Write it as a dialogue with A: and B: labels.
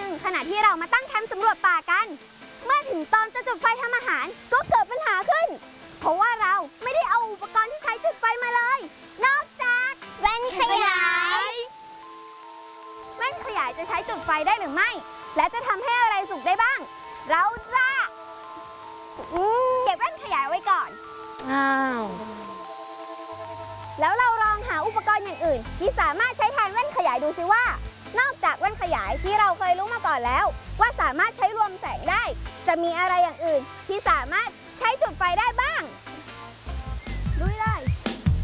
A: นึ่งขณะที่เรามาตั้งแคมป์สำรวจป่ากันเมื่อถึงตอนจะจุดไฟทำอาหารก็เกิดปัญหาขึ้นเพราะว่าเราไม่ได้เอาอุปกรณ์ที่ใช้จุดไฟมาเลยนอกจากแว่นขยายแว่นขยายจะใช้จุดไฟได้หรือไม่และจะทำให้อะไรสุกได้บ้างเราจะเก็บแว่นขยายไว้ก่อนแล้วเราลองหาอุปกรณ์อย่างอื่นที่สามารถใช้แทนแว่นขยายดูสิว่านอกจากแว่นขยายที่เราเคยรู้มาก่อนแล้วว่าสามารถใช้รวมแสงได้จะมีอะไรอย่างอื่นที่สามารถใช้จุดไฟได้บ้าง